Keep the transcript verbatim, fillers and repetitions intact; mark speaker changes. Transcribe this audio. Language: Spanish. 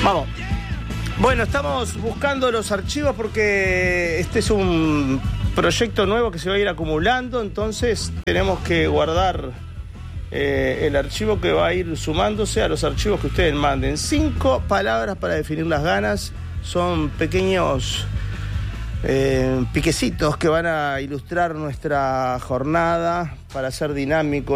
Speaker 1: Vamos. Bueno, estamos buscando los archivos porque este es un proyecto nuevo que se va a ir acumulando, entonces tenemos que guardar eh, el archivo que va a ir sumándose a los archivos que ustedes manden. Cinco palabras para definir las ganas, son pequeños eh, piquecitos que van a ilustrar nuestra jornada para ser dinámico.